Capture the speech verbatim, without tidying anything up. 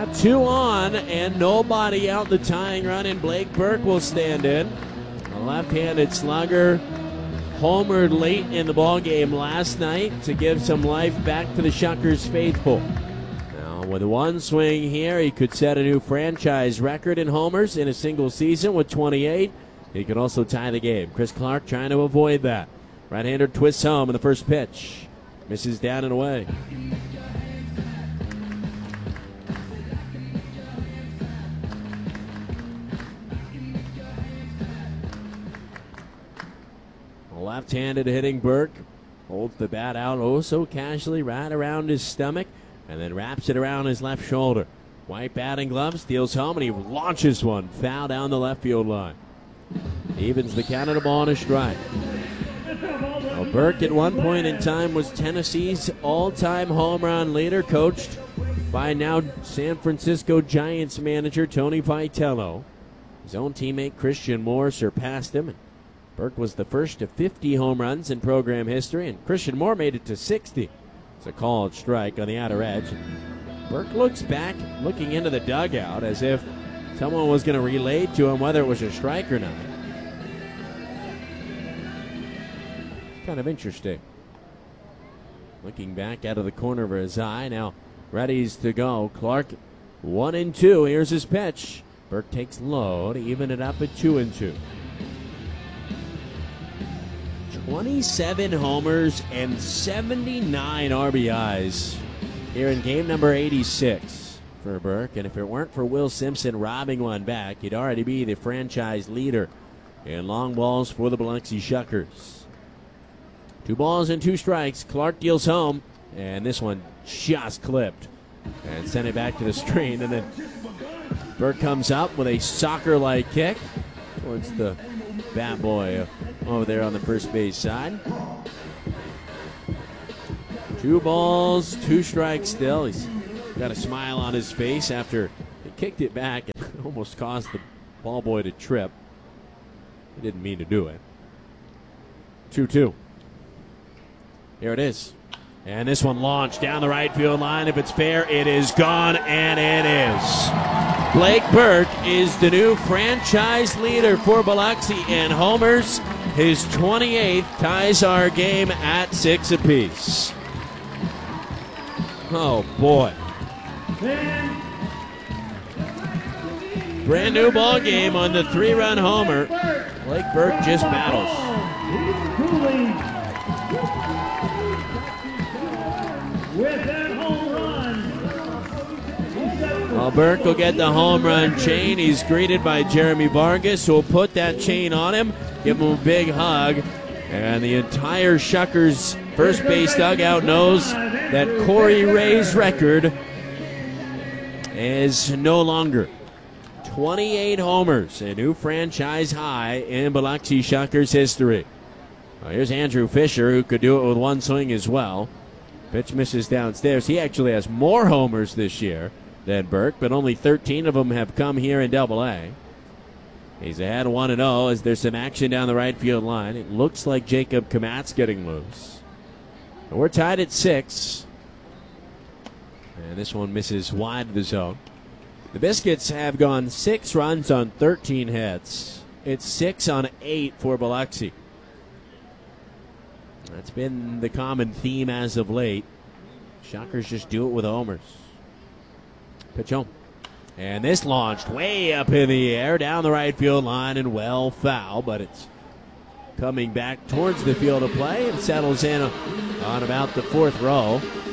Now two on and nobody out the tying run, and Blake Burke will stand in. A left-handed slugger homered late in the ball game last night to give some life back to the Shuckers faithful. Now with one swing here, he could set a new franchise record in homers in a single season with twenty-eight. He could also tie the game. Chris Clark trying to avoid that. Right-hander twists home in the first pitch. Misses down and away. Left-handed hitting Burke holds the bat out oh so casually right around his stomach and then wraps it around his left shoulder. White batting glove, steals home, and he launches one foul down the left field line. Evens the count of the ball and a strike. Well, Burke at one point in time was Tennessee's all-time home run leader, coached by now San Francisco Giants manager Tony Vitello. His own teammate Christian Moore surpassed him. Burke was the first to fifty home runs in program history, and Christian Moore made it to sixty. It's a called strike on the outer edge. Burke looks back, looking into the dugout as if someone was going to relay to him whether it was a strike or not. Kind of interesting. Looking back out of the corner of his eye, now readies to go. Clark, one and two. Here's his pitch. Burke takes low to even it up at two and two. twenty-seven homers and seventy-nine R B Is here in game number eighty-six for Burke. And if it weren't for Will Simpson robbing one back, he'd already be the franchise leader in long balls for the Biloxi Shuckers. Two balls and two strikes. Clark deals home, and this one just clipped and sent it back to the screen. And then Burke comes up with a soccer-like kick towards the bat boy over there on the first base side. Two balls, two strikes still. He's got a smile on his face after he kicked it back and almost caused the ball boy to trip. He didn't mean to do it. two two. Here it is. And this one launched down the right field line. If it's fair, it is gone, and it is. Blake Burke is the new franchise leader for Biloxi in homers. His twenty-eighth ties our game at six apiece. Oh, boy. Brand new ball game on the three-run homer. Blake Burke just battles. With that home run. Well, Burke will get the home run chain. He's greeted by Jeremy Vargas, who will put that chain on him, give him a big hug. And the entire Shuckers first base dugout knows that Corey Ray's record is no longer. twenty-eight homers, a new franchise high in Biloxi Shuckers history. Well, here's Andrew Fisher, who could do it with one swing as well. Pitch misses downstairs. He actually has more homers this year than Burke, but only thirteen of them have come here in Double A. He's ahead one and oh as there's some action down the right field line. It looks like Jacob Kamat's getting loose. But we're tied at six. And this one misses wide of the zone. The Biscuits have gone six runs on thirteen hits. It's six on eight for Biloxi. That's been the common theme as of late. Shuckers just do it with homers. Pitch home. And this launched way up in the air down the right field line and well foul, but it's coming back towards the field of play and settles in on about the fourth row.